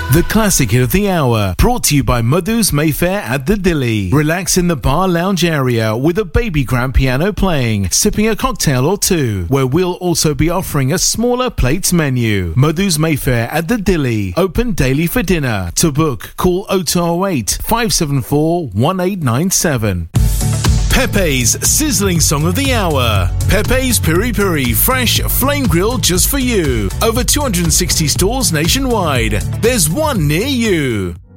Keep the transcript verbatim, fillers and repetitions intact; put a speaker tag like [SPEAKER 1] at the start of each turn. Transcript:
[SPEAKER 1] The classic hit of the hour, brought to you by Madhu's Mayfair at the Dilly. Relax in the bar lounge area with a baby grand piano playing, sipping a cocktail or two, where we'll also be offering a smaller plates menu. Madhu's Mayfair at the Dilly, open daily for dinner. To book, call oh two oh eight, five seven four, one eight nine seven. Pepe's sizzling song of the hour. Pepe's Piri Piri, fresh, flame grilled just for you. Over two hundred sixty stores nationwide. There's one near you.